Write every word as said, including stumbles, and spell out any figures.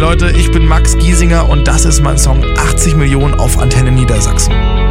Leute, ich bin Max Giesinger und das ist mein Song achtzig Millionen auf Antenne Niedersachsen.